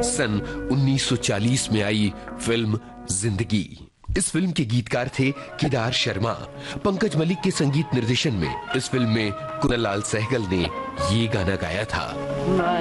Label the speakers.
Speaker 1: सन 1940 में आई फिल्म जिंदगी। इस फिल्म के गीतकार थे केदार शर्मा। पंकज मलिक के संगीत निर्देशन में इस फिल्म में कुनाल लाल सहगल ने ये गाना गाया था।